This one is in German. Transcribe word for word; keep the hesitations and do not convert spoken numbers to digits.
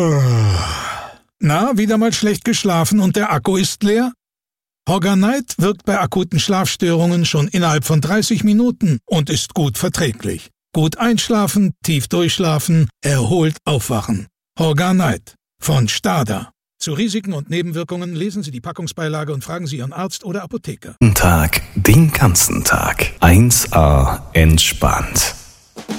Na, wieder mal schlecht geschlafen und der Akku ist leer? Horganite wirkt bei akuten Schlafstörungen schon innerhalb von dreißig Minuten und ist gut verträglich. Gut einschlafen, tief durchschlafen, erholt aufwachen. Horganite von Stada. Zu Risiken und Nebenwirkungen lesen Sie die Packungsbeilage und fragen Sie Ihren Arzt oder Apotheker. Tag, den ganzen Tag. eins A entspannt.